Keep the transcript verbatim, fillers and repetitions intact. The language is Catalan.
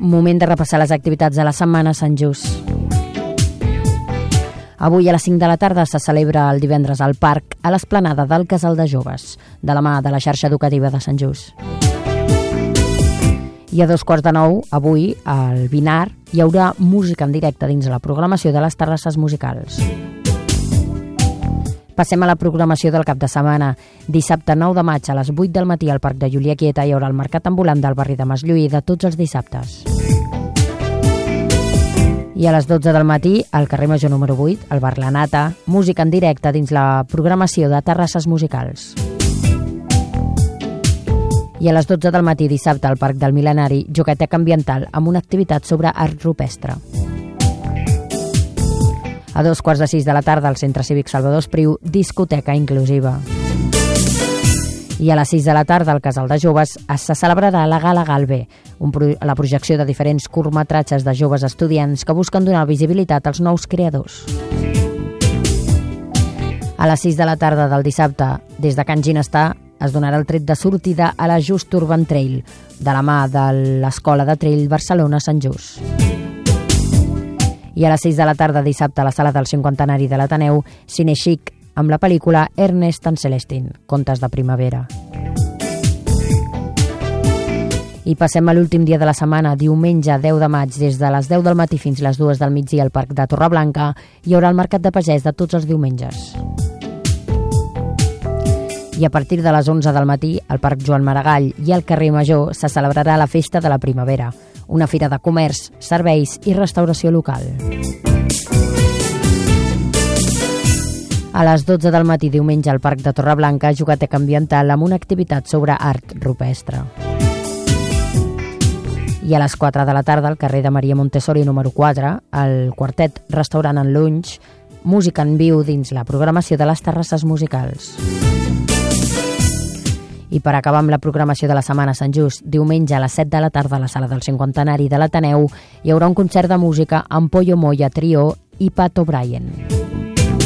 Moment de repassar les activitats de la setmana a Sant Just. Avui a les cinc de la tarda se celebra el divendres al parc a l'esplanada del Casal de Joves, de la mà de la xarxa educativa de Sant Just. I a dos quarts de nou, avui, al Vinar, hi haurà música en directe dins la programació de les terrasses musicals. Passem a la programació del cap de setmana. Dissabte nou de maig a les vuit del matí al Parc de Júlia Quieta hi haurà el mercat ambulant del barri de Maslluí de tots els dissabtes. I a les dotze del matí, al carrer Major número vuit, al bar La Nata, música en directe dins la programació de terrasses musicals. I a les dotze del matí dissabte al Parc del Mil·lenari, jogueteca ambiental amb una activitat sobre art rupestre. A dos quarts de sis de la tarda al Centre Cívic Salvador Espriu, discoteca inclusiva. I a les sis de la tarda al Casal de Joves se celebrarà la Gala Galbe, un pro la projecció de diferents curtmetratges de joves estudiants que busquen donar visibilitat als nous creadors. A les sis de la tarda del dissabte, des de Can Ginestar, es donarà el tret de sortida a la Just Urban Trail, de la mà de l'Escola de Trail Barcelona Sant Just. I a les sis de la tarda dissabte a la sala del cinquantenari de l'Ateneu, Cine Chic, amb la pel·lícula Ernest and Celestine, Contes de primavera. I passem a l'últim dia de la setmana, diumenge deu de maig, des de les deu del matí fins les dues del migdia al Parc de Torreblanca, hi haurà el mercat de pagès de tots els diumenges. I a partir de les onze del matí, al Parc Joan Maragall i al carrer Major se celebrarà la Festa de la Primavera, una fira de comerç, serveis i restauració local. A les dotze del matí diumenge al Parc de Torreblanca, jogueteca ambiental amb una activitat sobre art rupestre. I a les quatre de la tarda al carrer de Maria Montessori número quatre, al Quartet Restaurant en Lunch, música en viu dins la programació de les terrasses musicals. I per acabar amb la programació de la setmana a Sant Just, diumenge a les set de la tarda a la sala del cinquantenari de l'Ateneu hi haurà un concert de música amb Pollo Moya Trio i Pat O'Brien.